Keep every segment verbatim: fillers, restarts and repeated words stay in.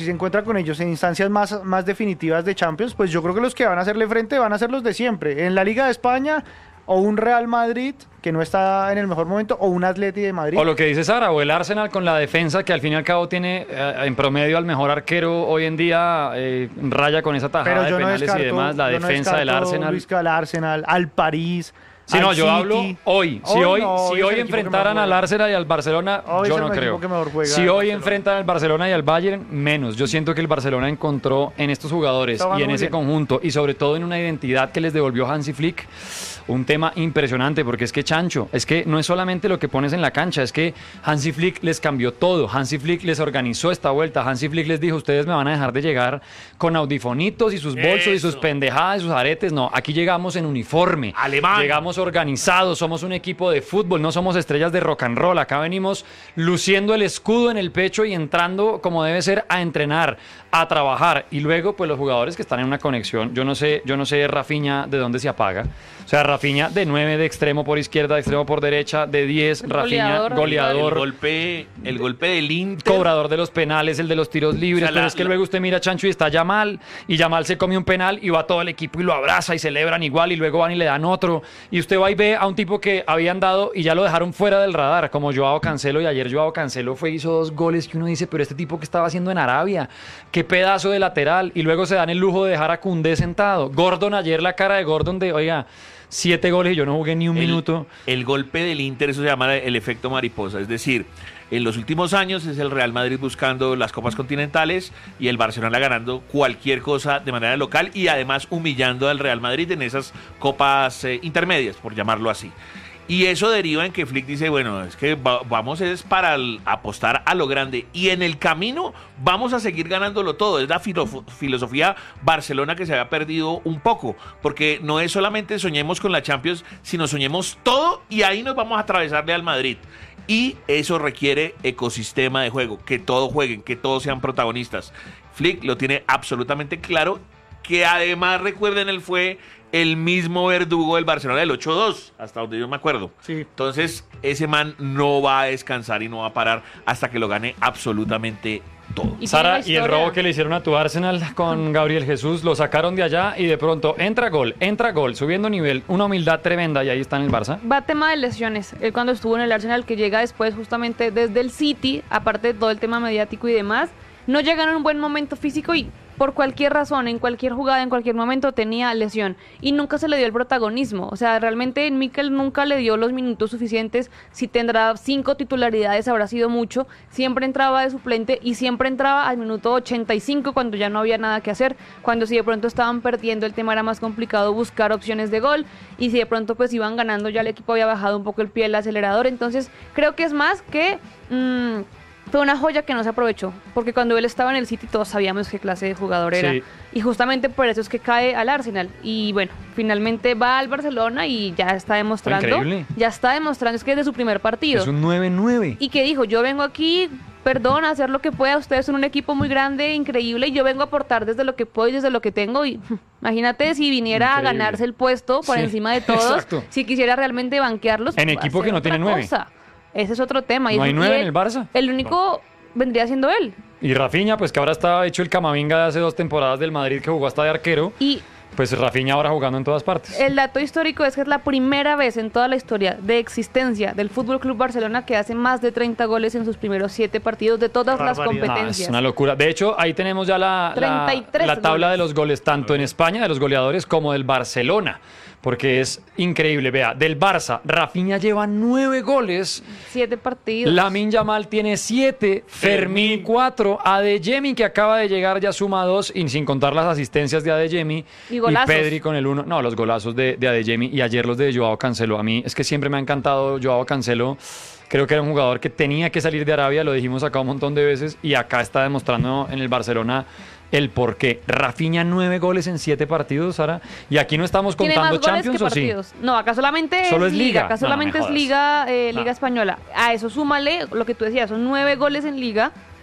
si se encuentra con ellos en instancias más, más definitivas de Champions, pues yo creo que los que van a hacerle frente van a ser los de siempre. En la Liga de España, o un Real Madrid, que no está en el mejor momento, o un Atleti de Madrid. O lo que dice Sara, o el Arsenal con la defensa, que al fin y al cabo tiene eh, en promedio al mejor arquero hoy en día, eh, raya con esa tajada de no penales descarto, y demás, la defensa no del Arsenal. Luis, al Arsenal, al París. Sí, no, yo City. hablo hoy. Si hoy, hoy, no, si hoy enfrentaran al Arsenal y al Barcelona, hoy yo no creo. Juega, si hoy enfrentan al Barcelona y al Bayern, menos. Yo siento que el Barcelona encontró en estos jugadores y en ese bien. conjunto, y sobre todo en una identidad que les devolvió Hansi Flick, un tema impresionante, porque es que Chancho, es que no es solamente lo que pones en la cancha, es que Hansi Flick les cambió todo. Hansi Flick les organizó esta vuelta. Hansi Flick les dijo, ustedes me van a dejar de llegar con audifonitos y sus bolsos Eso. y sus pendejadas y sus aretes. No, aquí llegamos en uniforme. Alemán. Llegamos organizados, somos un equipo de fútbol, no somos estrellas de rock and roll. Acá venimos luciendo el escudo en el pecho y entrando como debe ser a entrenar, a trabajar. Y luego, pues los jugadores que están en una conexión, yo no sé, yo no sé Rafinha de dónde se apaga. O sea, Rafinha de nueve, de extremo por izquierda, de extremo por derecha, de diez, Rafinha, goleador. goleador el, golpe, el golpe del Inter. Cobrador de los penales, el de los tiros libres. O sea, pero la, es que la... luego usted mira a Chancho y está Yamal, y Yamal se come un penal y va todo el equipo y lo abraza y celebran igual, y luego van y le dan otro. Y usted va y ve a un tipo que habían dado y ya lo dejaron fuera del radar, como Joao Cancelo, y ayer Joao Cancelo fue hizo dos goles que uno dice, pero este tipo que estaba haciendo en Arabia, qué pedazo de lateral, y luego se dan el lujo de dejar a Koundé sentado. Gordon, ayer la cara de Gordon de, oiga, siete goles y yo no jugué ni un el, minuto. El golpe del Inter, eso se llama el efecto mariposa, es decir, en los últimos años es el Real Madrid buscando las copas continentales y el Barcelona ganando cualquier cosa de manera local y además humillando al Real Madrid en esas copas eh, intermedias, por llamarlo así. Y eso deriva en que Flick dice, bueno, es que va, vamos es para el, apostar a lo grande. Y en el camino vamos a seguir ganándolo todo. Es la filo, filosofía Barcelona que se había perdido un poco. Porque no es solamente soñemos con la Champions, sino soñemos todo y ahí nos vamos a atravesarle al Madrid. Y eso requiere ecosistema de juego, que todos jueguen, que todos sean protagonistas. Flick lo tiene absolutamente claro, que además, recuerden, él fue el mismo verdugo del Barcelona del ocho dos, hasta donde yo me acuerdo. Sí. Entonces, ese man no va a descansar y no va a parar hasta que lo gane absolutamente todo. Y Sara, y el robo que le hicieron a tu Arsenal con Gabriel Jesús, lo sacaron de allá y de pronto entra gol, entra gol, subiendo nivel, una humildad tremenda, y ahí está en el Barça. Va tema de lesiones. Él cuando estuvo en el Arsenal, que llega después justamente desde el City, aparte de todo el tema mediático y demás, no llega en un buen momento físico y por cualquier razón, en cualquier jugada, en cualquier momento tenía lesión y nunca se le dio el protagonismo. O sea, realmente Mikel nunca le dio los minutos suficientes. Si tendrá cinco titularidades habrá sido mucho. Siempre entraba de suplente y siempre entraba al minuto ochenta y cinco cuando ya no había nada que hacer. Cuando si de pronto estaban perdiendo, el tema era más complicado buscar opciones de gol, y si de pronto pues iban ganando, ya el equipo había bajado un poco el pie del acelerador. Entonces creo que es más que... Mmm, fue una joya que no se aprovechó, porque cuando él estaba en el City todos sabíamos qué clase de jugador era, sí. Y justamente por eso es que cae al Arsenal, y bueno, finalmente va al Barcelona y ya está demostrando, ya está demostrando, es que es de su primer partido. Es un nueve nueve. Y que dijo, yo vengo aquí, perdón, a hacer lo que pueda, ustedes son un equipo muy grande, increíble, y yo vengo a aportar desde lo que puedo y desde lo que tengo, y imagínate si viniera increíble. A ganarse el puesto por sí. encima de todos, exacto. Si quisiera realmente banquearlos. En equipo que no tiene nueve. Cosa. Ese es otro tema. ¿No y hay nueve él, en el Barça? El único no. vendría siendo él. Y Rafinha, pues que ahora está hecho el Camavinga de hace dos temporadas del Madrid, que jugó hasta de arquero. Y pues Rafinha ahora jugando en todas partes. El dato histórico es que es la primera vez en toda la historia de existencia del F C Barcelona que hace más de treinta goles en sus primeros siete partidos de todas las competencias. No, es una locura. De hecho, ahí tenemos ya la, la, la tabla goles. de los goles, tanto en España, de los goleadores, como del Barcelona. Porque es increíble, vea, del Barça, Rafinha lleva nueve goles. Siete partidos. Lamine Yamal tiene siete, Fermín cuatro, Adeyemi, que acaba de llegar, ya suma dos, y sin contar las asistencias de Adeyemi. Y golazos. Y Pedri con el uno. No, los golazos de, de Adeyemi, y ayer los de Joao Cancelo. A mí es que siempre me ha encantado Joao Cancelo. Creo que era un jugador que tenía que salir de Arabia, lo dijimos acá un montón de veces, y acá está demostrando en el Barcelona el por qué. Rafinha nueve goles en siete partidos, Sara. Y aquí no estamos contando Champions, ¿o sí? No, acá solamente Solo es es Liga. Liga. Acá solamente no, no es Liga, eh, Liga no. Española. A eso súmale lo que tú decías, son nueve goles en Liga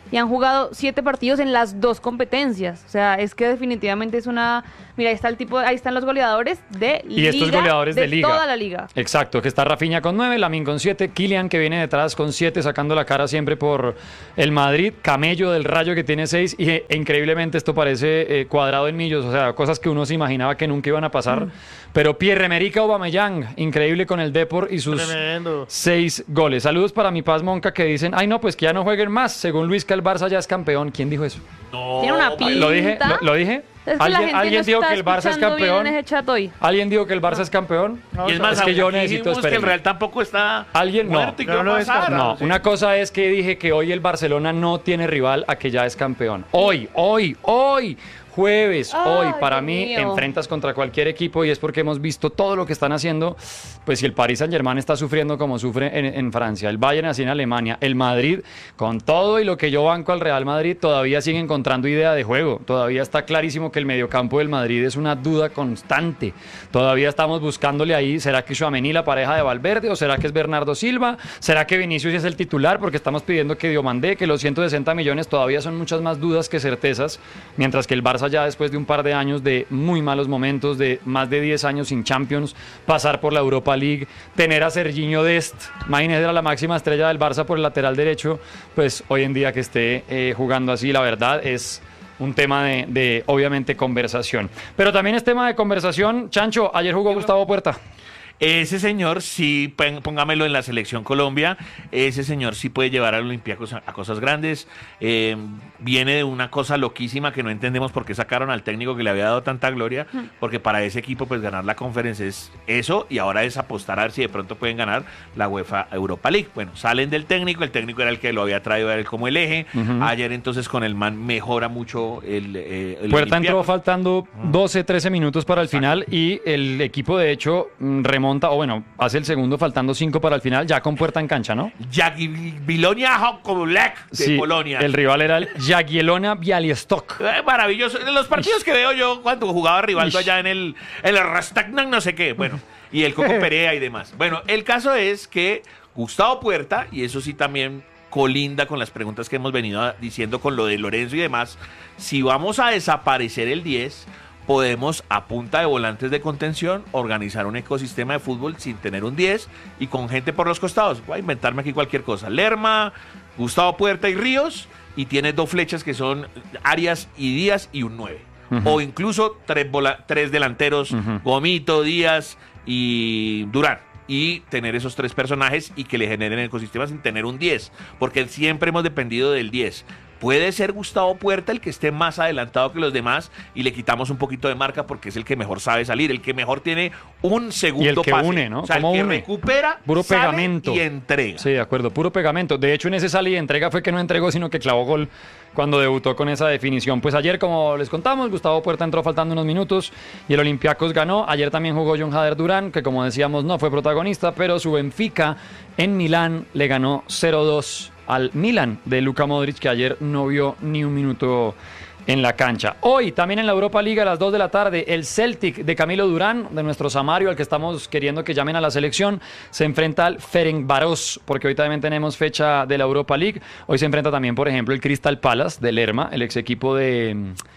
y han jugado siete partidos en las dos competencias. O sea, es que definitivamente es una... Mira, ahí está el tipo, ahí están los goleadores de y liga. Y estos goleadores de, de liga. toda la liga. Exacto, que está Rafinha con nueve, Lamine con siete, Kylian que viene detrás con siete, sacando la cara siempre por el Madrid, Camello del Rayo que tiene seis, y e, increíblemente esto parece eh, cuadrado en millos, o sea, cosas que uno se imaginaba que nunca iban a pasar. Mm. Pero Pierre-Emerick Aubameyang, increíble con el Depor y sus Tremendo. seis goles. Saludos para mi Paz Monca que dicen, ay no, pues que ya no jueguen más. Según Luis, que el Barça ya es campeón. ¿Quién dijo eso? No. Tiene una pinta. ¿Lo dije? ¿Lo, lo dije? Es que ¿Alguien, la ¿alguien no dijo que el Barça es campeón? ¿Alguien dijo que el Barça no. es campeón? No, y es más, es que yo necesito esperar. Que el Real tampoco está ¿Alguien? muerto No. y no, no, es no. Sí. Una cosa es que dije que hoy el Barcelona no tiene rival a que ya es campeón. Hoy, hoy, hoy. Jueves, Ay, hoy, para Dios mí, mío. enfrentas contra cualquier equipo y es porque hemos visto todo lo que están haciendo. Pues si el Paris Saint-Germain está sufriendo como sufre en, en Francia, el Bayern así en Alemania, el Madrid, con todo y lo que yo banco al Real Madrid, todavía sigue encontrando idea de juego. Todavía está clarísimo que el mediocampo del Madrid es una duda constante. Todavía estamos buscándole ahí, ¿será que Tchouaméni la pareja de Valverde o será que es Bernardo Silva? ¿Será que Vinicius es el titular? Porque estamos pidiendo que Diomandé, que los ciento sesenta millones todavía son muchas más dudas que certezas, mientras que el Barça ya después de un par de años de muy malos momentos, de más de diez años sin Champions, pasar por la Europa League, tener a Serginho Dest, imagínese, era la máxima estrella del Barça por el lateral derecho, pues hoy en día que esté eh, jugando así, la verdad es un tema de, de, obviamente, conversación. Pero también es tema de conversación, Chancho, ayer jugó Gustavo Puerta. Ese señor sí, póngamelo en la selección Colombia, ese señor sí puede llevar al Olympiacos a, a cosas grandes. Eh, viene de una cosa loquísima que no entendemos por qué sacaron al técnico que le había dado tanta gloria, porque para ese equipo pues ganar la Conference es eso, y ahora es apostar a ver si de pronto pueden ganar la UEFA Europa League. Bueno, salen del técnico, el técnico era el que lo había traído a él como el eje. Uh-huh. Ayer entonces con el man mejora mucho el, eh, el Puerta entró faltando doce, trece minutos para el Exacto. final y el equipo de hecho remontó o bueno, hace el segundo faltando cinco para el final, ya con Puerta en cancha, ¿no? Jagiellonia Hokolek de sí, Polonia. El rival era el Jagiellona Białystok. Eh, maravilloso. Los partidos Ish. que veo yo cuando jugaba Rivaldo Ish. allá en el, el Rastagnan, no sé qué, bueno, y el Coco Perea y demás. Bueno, el caso es que Gustavo Puerta, y eso sí también colinda con las preguntas que hemos venido diciendo con lo de Lorenzo y demás, si vamos a desaparecer el diez, podemos a punta de volantes de contención organizar un ecosistema de fútbol sin tener un diez y con gente por los costados. Voy a inventarme aquí cualquier cosa. Lerma, Gustavo Puerta y Ríos, y tienes dos flechas que son Arias y Díaz y un nueve. Uh-huh. O incluso tres, bola- tres delanteros, uh-huh. Gomito, Díaz y Durán. Y tener esos tres personajes y que le generen el ecosistema sin tener un diez. Porque siempre hemos dependido del diez. Puede ser Gustavo Puerta el que esté más adelantado que los demás y le quitamos un poquito de marca porque es el que mejor sabe salir, el que mejor tiene un segundo y el que pase. une, ¿no? O sea, el que une? recupera, puro sale pegamento y entrega. Sí, de acuerdo, puro pegamento. De hecho, en ese sale y entrega fue que no entregó, sino que clavó gol cuando debutó con esa definición. Pues ayer, como les contamos, Gustavo Puerta entró faltando unos minutos y el Olympiacos ganó. Ayer también jugó John Hader Durán, que como decíamos no fue protagonista, pero su Benfica en Milán le ganó cero dos al Milan de Luka Modric, que ayer no vio ni un minuto en la cancha. Hoy, también en la Europa League a las dos de la tarde, el Celtic de Camilo Durán, de nuestro Samario, al que estamos queriendo que llamen a la selección, se enfrenta al Ferencváros, porque hoy también tenemos fecha de la Europa League. Hoy se enfrenta también, por ejemplo, el Crystal Palace de Lerma, el ex equipo de...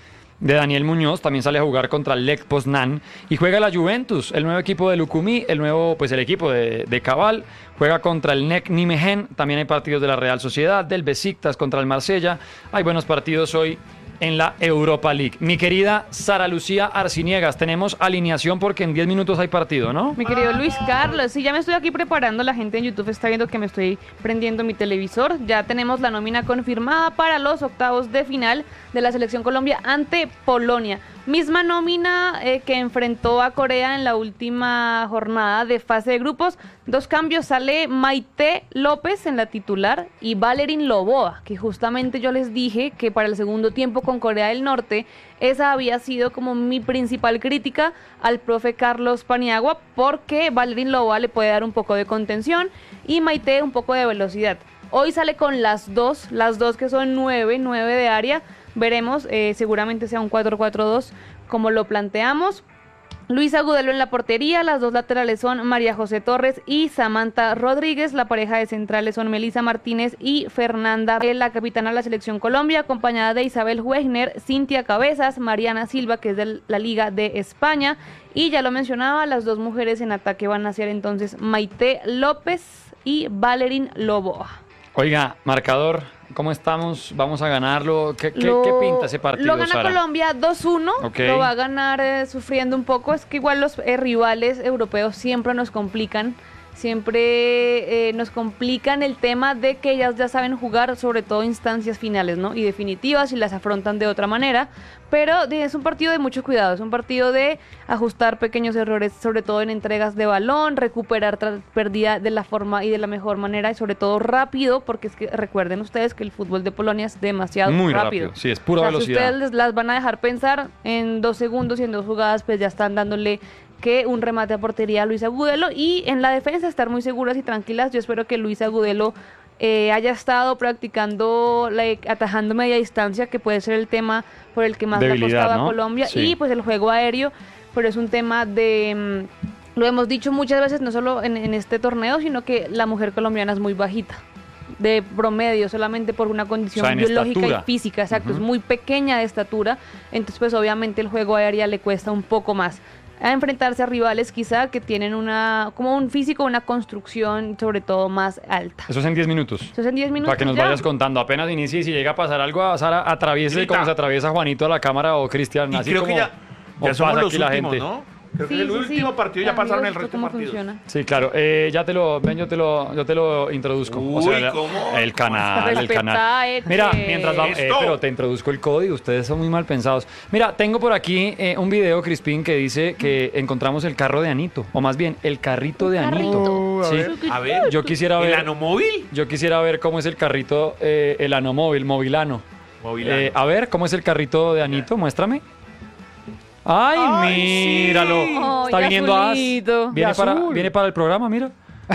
de Daniel Muñoz, también sale a jugar contra el Lech Poznan y juega la Juventus, el nuevo equipo de Lukumi, el nuevo, pues el equipo de, de Cabal, juega contra el N E C Nijmegen, también hay partidos de la Real Sociedad, del Besiktas contra el Marsella, hay buenos partidos hoy en la Europa League. Mi querida Sara Lucía Arciniegas, tenemos alineación porque en diez minutos hay partido, ¿no? Mi querido Luis Carlos, sí, ya me estoy aquí preparando, la gente en YouTube está viendo que me estoy prendiendo mi televisor, ya tenemos la nómina confirmada para los octavos de final de la Selección Colombia ante Polonia. Misma nómina eh, que enfrentó a Corea en la última jornada de fase de grupos. Dos cambios, sale Maite López en la titular y Valerín Loboa, que justamente yo les dije que para el segundo tiempo con Corea del Norte, esa había sido como mi principal crítica al profe Carlos Paniagua, porque Valerín Loboa le puede dar un poco de contención y Maite un poco de velocidad. Hoy sale con las dos, las dos que son nueve, nueve de área. Veremos, eh, seguramente sea un cuatro cuatro dos como lo planteamos. Luis Agudelo en la portería, las dos laterales son María José Torres y Samantha Rodríguez, la pareja de centrales son Melissa Martínez y Fernanda, la capitana de la Selección Colombia, acompañada de Isabel Wegner, Cintia Cabezas, Mariana Silva, que es de la Liga de España, y ya lo mencionaba, las dos mujeres en ataque van a ser entonces Maite López y Valerín Loboa. Oiga, marcador, ¿cómo estamos? ¿Vamos a ganarlo? ¿Qué, qué, Lo, qué pinta ese partido, Lo gana Sara? Colombia dos uno, Okay. Lo va a ganar eh, sufriendo un poco. Es que igual los eh, rivales europeos siempre nos complican, siempre eh, nos complican el tema de que ellas ya saben jugar, sobre todo instancias finales, ¿no? Y definitivas, y las afrontan de otra manera. Pero es un partido de mucho cuidado, es un partido de ajustar pequeños errores, sobre todo en entregas de balón, recuperar tras pérdida de la forma y de la mejor manera, y sobre todo rápido, porque es que recuerden ustedes que el fútbol de Polonia es demasiado Muy rápido. rápido, sí, es pura O sea, velocidad. Si ustedes les las van a dejar pensar en dos segundos y en dos jugadas, pues ya están dándole que un remate a portería a Luis Agudelo, y en la defensa estar muy seguras y tranquilas. Yo espero que Luis Agudelo eh, haya estado practicando, like, atajando media distancia, que puede ser el tema por el que más le ha Debilidad, costado ¿no? a Colombia, Sí. y pues el juego aéreo, pero es un tema de, mm, lo hemos dicho muchas veces, no solo en, en este torneo, sino que la mujer colombiana es muy bajita, de promedio, solamente por una condición O sea, en biológica estatura. y física, exacto, Ujú. es muy pequeña de estatura, entonces pues obviamente el juego aéreo le cuesta un poco más a enfrentarse a rivales quizá que tienen una, como un físico, una construcción sobre todo más alta. Eso es en diez minutos. Eso es en diez minutos Para que nos ya. vayas contando, apenas inicie, y si llega a pasar algo a Sara, atraviese Grita. como se atraviesa Juanito a la cámara o Cristian, Y así creo como, que ya, como ya somos pasa los aquí la últimos, gente. ¿no? Creo Sí, que el sí, último sí. partido ya Amigos, pasaron el ¿esto resto de cómo partidos. funciona? Sí, claro. Eh, ya te lo, ven, yo te lo, yo te lo introduzco. Uy, la- ¿cómo? el canal, el Respetá, canal. Ete. Mira, mientras vamos, eh, Esto. pero te introduzco el código. Ustedes son muy mal pensados. Mira, tengo por aquí eh, un video, Crispín, que dice que encontramos el carro de Anito, o más bien el carrito de Anito. Uh, a Sí. ver. A ver, Yo quisiera ¿el ver, Anomóvil? yo quisiera ver cómo es el carrito, eh, el Anomóvil, Movilano. Movilano. Eh, a ver, ¿cómo es el carrito de Anito? Muéstrame. ¡Ay, Ay, míralo! sí. Está Ay, viniendo As. azulito. Viene De para, azul. viene para el programa, mira.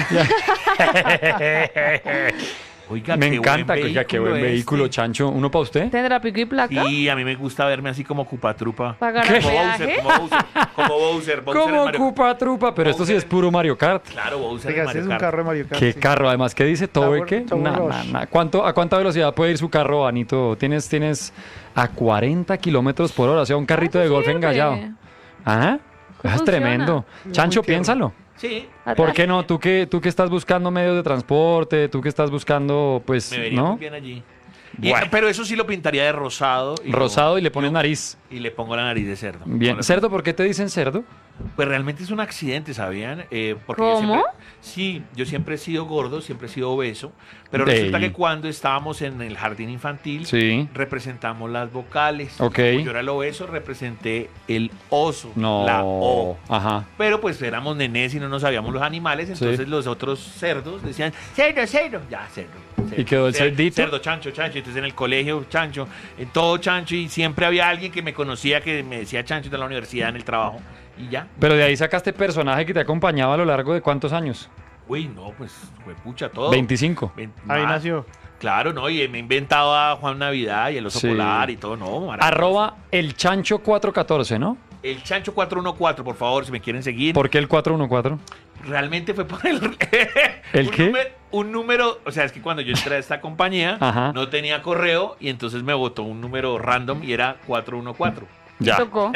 Oiga, Me qué encanta, buen oiga, qué buen vehículo vehículo, este. Chancho. ¿Uno para usted? ¿Tendrá pico y placa? Sí, a mí me gusta verme así como Cupatrupa. ¿Pagar ¿Qué? el Como Bowser, peaje? como Bowser, como Bowser, Bowser en Como Mario- Cupa Trupa, pero esto sí es puro Mario Kart. Claro, Bowser en Oiga, ese Mario es un Kart. carro de Mario Kart. ¿Qué sí. carro? Además, ¿qué dice todo? Tower- ¿Qué? Tower Na, Rush. na, na. ¿Cuánto, ¿A cuánta velocidad puede ir su carro, Anito? Tienes, tienes a cuarenta kilómetros por hora, o sea, un carrito Ah, de golf sirve. engallado. ¿Ah? ¿Cómo Es funciona? tremendo. Chancho, Muy tierno. piénsalo. Sí, ¿Por qué no? ¿Tú que, tú que estás buscando medios de transporte, tú que estás buscando, pues, me vería ¿no? muy bien allí. Y- Bueno. pero eso sí lo pintaría de rosado. Y lo- Rosado y le pones nariz. y le pongo la nariz de cerdo. Bien. Con- ¿Cerdo? ¿Por qué te dicen cerdo? Pues realmente es un accidente, ¿sabían? Eh, porque ¿Cómo? Yo siempre, sí, yo siempre he sido gordo, siempre he sido obeso, pero Ey. resulta que cuando estábamos en el jardín infantil, Sí. representamos las vocales. Ok. Como yo era el obeso, representé el oso, No. la O. Ajá. Pero pues éramos nenés y no nos sabíamos los animales, entonces Sí. los otros cerdos decían, cerdo, cerdo, ya, cerdo. cerdo, ¿Y quedó el cerdo, cerdito? Cerdo, chancho, chancho. Entonces en el colegio, chancho, en todo chancho, y siempre había alguien que me conocía que me decía chancho de la universidad, en el trabajo, y ya. Pero de ahí sacaste personaje que te acompañaba a lo largo de ¿cuántos años? Uy, no, pues, fue pucha todo. veinticinco. Vein- Ahí más. nació. Claro, ¿no? Y me he inventado a Juan Navidad y el oso Sí. polar y todo, ¿no? Maravilloso. Arroba el chancho cuatrocientos catorce, ¿no? El chancho cuatro uno cuatro, por favor, si me quieren seguir. ¿Por qué el cuatrocientos catorce? Realmente fue por el... ¿El un qué? número- un número, o sea, es que cuando yo entré a esta compañía, Ajá. no tenía correo y entonces me botó un número random y era cuatro uno cuatro. Ya. Tocó.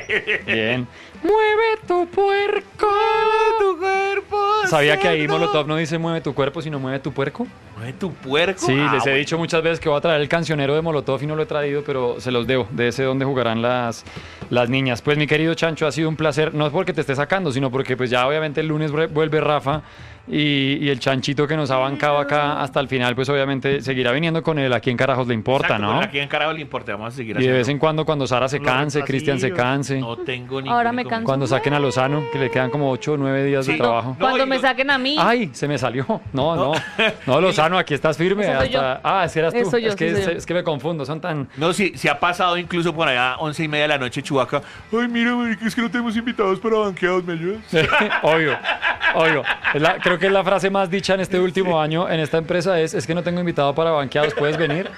Bien. Mueve tu puerco. tu cuerpo, ¿Sabía que ahí cerdo. Molotov no dice mueve tu cuerpo, sino mueve tu puerco? Mueve tu puerco. Sí, Ah, les he bueno. dicho muchas veces que voy a traer el cancionero de Molotov y no lo he traído, pero se los debo, de ese donde jugarán las, las niñas. Pues mi querido Chancho, ha sido un placer, no es porque te esté sacando, sino porque pues ya obviamente el lunes vue- vuelve Rafa y, y el Chanchito que nos ha bancado acá hasta el final, pues obviamente seguirá viniendo con él. ¿A quién carajos le importa, Exacto, no? pero aquí en carajo le importa, vamos a seguir Y de vez haciendo. en cuando cuando Sara se Los canse, Cristian se repasillos. canse, No tengo ni Ahora me canso. cuando saquen a Lozano, que le quedan como ocho o nueve días de Sí. trabajo. No, Cuando y me lo- saquen a mí. Ay, se me salió. No, no. No, Lozano, aquí estás firme. Esa soy hasta- Ah, ese eras tú. Eso yo, es, que, sí soy es, yo. es que me confundo, son tan... No, sí, se ha pasado incluso por allá once y media de la noche, Chubaca. Ay, mira, marica, es que no tenemos invitados para banqueados, ¿me ayudas? obvio, obvio. Es la- creo creo que es la frase más dicha en este último año en esta empresa es, es que no tengo invitado para banqueados, ¿puedes venir?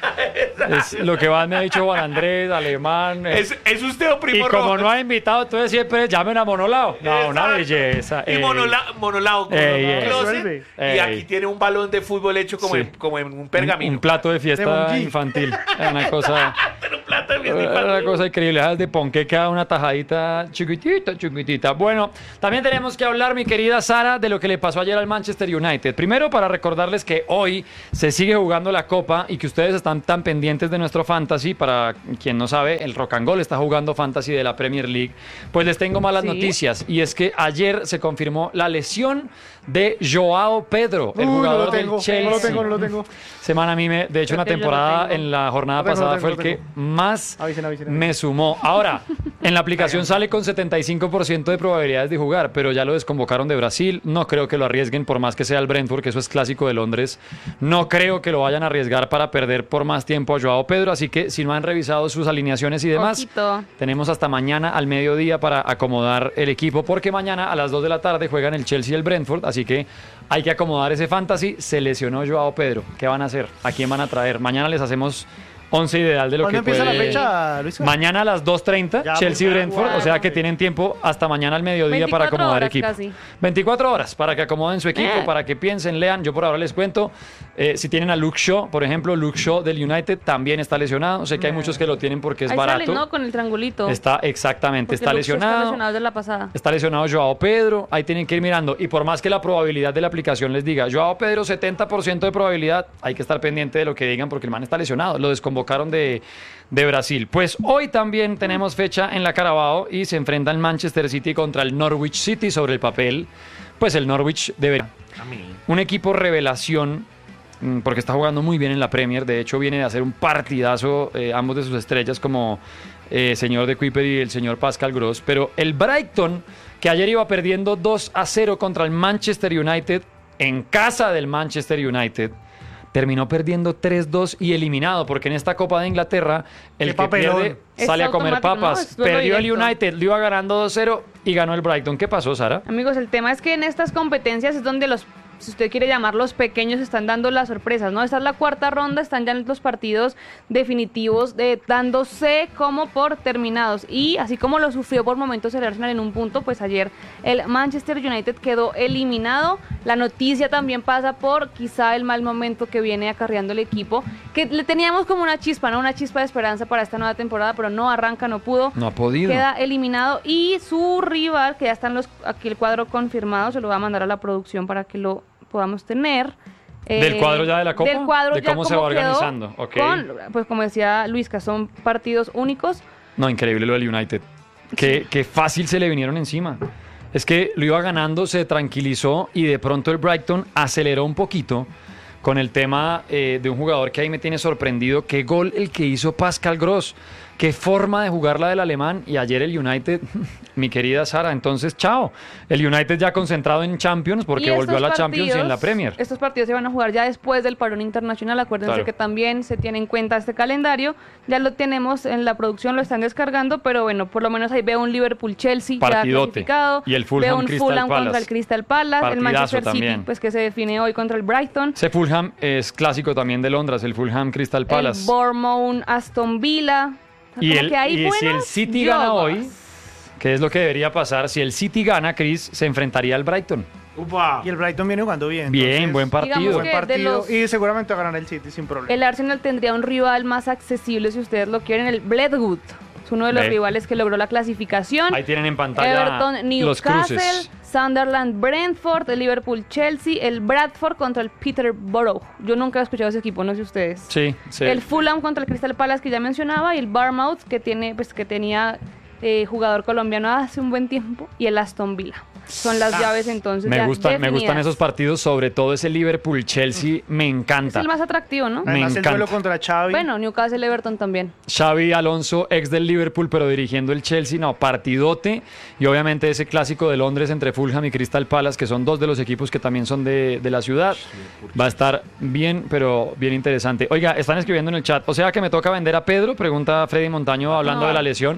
Es lo que más me ha dicho Juan Andrés, Alemán. Eh. ¿Es, ¿Es usted o Primo Y como Rojas? no ha invitado, entonces siempre llamen a Monolao. No, una belleza. Y Ey. Monola, Monolao con Ey, un ey. closet, y Ey. aquí tiene un balón de fútbol hecho como, Sí. en, como en un Un, pergamino. un plato de De fiesta Bonji. infantil. Es una cosa... Pero un plato de fiesta Era una infantil. cosa increíble, ¿sabes? De ponqueca, una tajadita chiquitita, chiquitita. Bueno, también tenemos que hablar, mi querida Sara, de lo que le pasó ayer al Manchester United. Primero, para recordarles que hoy se sigue jugando la Copa y que ustedes están tan pendientes de nuestro Fantasy. Para quien no sabe, el Rock and Goal está jugando Fantasy de la Premier League. Pues les tengo malas Sí. noticias, y es que ayer se confirmó la lesión de Joao Pedro, el Uy, jugador no lo tengo, del Chelsea. no lo tengo, no lo tengo. Semana a mí, me, de hecho, Creo una que yo lo temporada tengo. en la jornada Lo tengo, pasada lo fue tengo, el lo que tengo. más Avisen, avisen, avisen. me sumó. Ahora, en la aplicación sale con setenta y cinco por ciento de probabilidades de jugar, pero ya lo desconvocaron de Brasil. No creo que lo arriesguen por más que sea el Brentford, que eso es clásico de Londres. No creo que lo vayan a arriesgar para perder por más tiempo a Joao Pedro, así que si no han revisado sus alineaciones y demás, Ojito. tenemos hasta mañana al mediodía para acomodar el equipo, porque mañana a las dos de la tarde juegan el Chelsea y el Brentford, así que hay que acomodar ese fantasy. Se lesionó Joao Pedro. ¿Qué van a hacer? ¿A quién van a traer? Mañana les hacemos once ideal de lo ¿Cuándo que empieza puede... la fecha, Luis? Mañana a las dos treinta, Ya, Chelsea-Brentford, pues, o sea que wow. tienen tiempo hasta mañana al mediodía para veinticuatro acomodar horas equipo. casi. veinticuatro horas para que acomoden su equipo, Eh. para que piensen, lean. Yo por ahora les cuento, eh, si tienen a Luke Shaw, por ejemplo, Luke Shaw del United también está lesionado. Sé que hay muchos que lo tienen porque es Ahí barato. sale, ¿no? Con el triangulito. Está exactamente, Porque está Luke Shaw lesionado. Está lesionado de la pasada. Está lesionado Joao Pedro, ahí tienen que ir mirando. Y por más que la probabilidad de la aplicación les diga, Joao Pedro setenta por ciento de probabilidad, hay que estar pendiente de lo que digan porque el man está lesionado. Lo desconvocaron de, de Brasil. Pues hoy también tenemos fecha en la Carabao y se enfrenta el Manchester City contra el Norwich City. Sobre el papel, pues el Norwich debería... A mí. Un equipo revelación, mm, porque está jugando muy bien en la Premier. De hecho, viene de hacer un partidazo, eh, ambos de sus estrellas, como eh, señor de Kuiper y el señor Pascal Gross. Pero el Brighton, que ayer iba perdiendo dos a cero contra el Manchester United, en casa del Manchester United, terminó perdiendo tres dos y eliminado, porque en esta Copa de Inglaterra el Qué que papelón. pierde Es sale a comer automático, ¿no? papas. Es duelo Perdió el directo. United, lo iba ganando dos cero y ganó el Brighton. ¿Qué pasó, Sara? Amigos, el tema es que en estas competencias es donde los, si usted quiere llamar, los pequeños están dando las sorpresas, ¿no? Esta es la cuarta ronda, están ya los partidos definitivos de, dándose como por terminados. Y así como lo sufrió por momentos el Arsenal en un punto, pues ayer el Manchester United quedó eliminado. La noticia también pasa por quizá el mal momento que viene acarreando el equipo, que le teníamos como una chispa, ¿no? Una chispa de esperanza para esta nueva temporada, pero no arranca, no pudo. No ha podido. Queda eliminado y su rival, que ya están los aquí el cuadro confirmado, se lo va a mandar a la producción para que lo podamos tener. ¿Del Eh, cuadro ya de la Copa? Del cuadro ¿De ya cómo se como va quedó, organizando? Ok. con, pues como decía Luis, que son partidos únicos. No, increíble lo del United. Qué, qué fácil se le vinieron encima. Es que lo iba ganando, se tranquilizó y de pronto el Brighton aceleró un poquito con el tema eh, de un jugador que ahí me tiene sorprendido. Qué gol el que hizo Pascal Gross. Qué forma de jugar la del alemán. Y ayer el United, mi querida Sara, entonces chao. El United ya concentrado en Champions porque Y volvió a la estos Champions y en la partidos- Premier. Estos partidos se van a jugar ya después del parón internacional. Acuérdense Claro. que también se tiene en cuenta este calendario. Ya lo tenemos en la producción, lo están descargando, pero bueno, por lo menos ahí veo un Liverpool-Chelsea ya Partidote. clasificado. Y el Fulham veo un Crystal Fulham Palace. contra el Crystal Palace. El Partidazo Manchester también. City, pues que se define hoy contra el Brighton. Ese Fulham es clásico también de Londres, el Fulham Crystal Palace. El Bournemouth, Aston Villa. O sea, Y, como el, que hay y si el buenas City gana yogas. hoy, que es lo que debería pasar, si el City gana, Chris, se enfrentaría al Brighton. Upa. Y el Brighton viene jugando bien. Bien, entonces, buen partido. Digamos Buen que de partido. los- Y seguramente va a ganar el City sin problema. El Arsenal tendría un rival más accesible si ustedes lo quieren, el Bledwood. Es uno de los Ve. rivales que logró la clasificación. Ahí tienen en pantalla Everton, los Newcastle, cruces. Sunderland, Brentford, el Liverpool, Chelsea, el Bradford contra el Peterborough. Yo nunca he escuchado ese equipo, no sé ustedes. Sí, sí. El Fulham contra el Crystal Palace que ya mencionaba y el Bournemouth que tiene, pues que tenía eh, jugador colombiano hace un buen tiempo y el Aston Villa. Son las llaves entonces me ya gustan, me gustan definidas. esos partidos, sobre todo ese Liverpool-Chelsea, me Es encanta. el más atractivo, ¿no? Me Además, el encanta. duelo contra Xavi. Bueno, Newcastle, Everton también. Xavi Alonso, ex del Liverpool, pero dirigiendo el Chelsea, no, partidote. Y obviamente ese clásico de Londres entre Fulham y Crystal Palace, que son dos de los equipos que también son de, de la ciudad. Va a estar bien, pero bien interesante. Oiga, están escribiendo en el chat, o sea que me toca vender a Pedro, pregunta Freddy Montaño hablando No. de la lesión.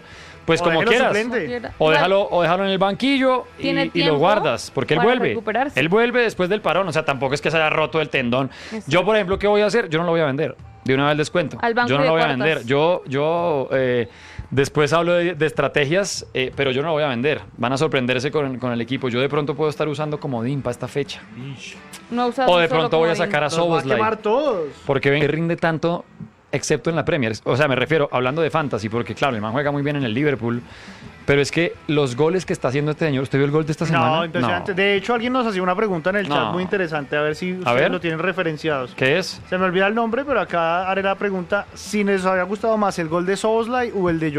Pues O como déjelo quieras. suplente. O déjalo, o déjalo en el banquillo y, Tiene y lo tiempo guardas, porque él para vuelve. recuperarse. Él vuelve después del parón, o sea, tampoco es que se haya roto el tendón. Exacto. Yo, por ejemplo, ¿qué voy a hacer? Yo no lo voy a vender. De una vez les cuento. Al banco yo no de lo voy a puertas. vender. Yo, yo eh, después hablo de, de estrategias, eh, pero yo no lo voy a vender. Van a sorprenderse con, con el equipo. Yo de pronto puedo estar usando comodín para esta fecha. No usas O de solo pronto voy a comodín. sacar a Los va a Szoboszlai. quemar todos. Porque ven que rinde tanto, excepto en la Premier. O sea, me refiero, hablando de fantasy, porque claro, el man juega muy bien en el Liverpool. Pero es que los goles que está haciendo este señor, ¿usted vio el gol de esta semana? No, impresionante. De hecho, alguien nos hacía una pregunta en el No. chat muy interesante. A ver si ustedes ver. lo tienen referenciados. ¿Qué es? Se me olvida el nombre, pero acá haré la pregunta si les había gustado más el gol de Szoboszlai o el de